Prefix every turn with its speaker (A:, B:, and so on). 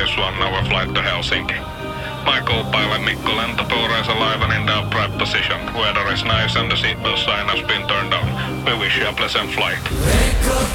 A: is 1 hour flight to Helsinki. My co-pilot Mikko Lentopuura is alive and in the upright position. Weather is nice and the seatbelt sign has been turned on. We wish you a pleasant flight.